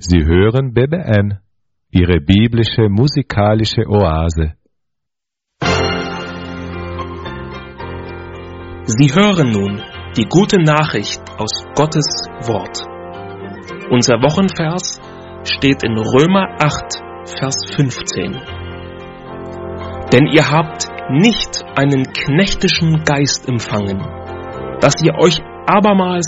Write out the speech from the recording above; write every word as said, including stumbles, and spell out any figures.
Sie hören B B N, Ihre biblische musikalische Oase. Sie hören nun die gute Nachricht aus Gottes Wort. Unser Wochenvers steht in Römer acht, Vers fünfzehn. Denn ihr habt nicht einen knechtischen Geist empfangen, dass ihr euch abermals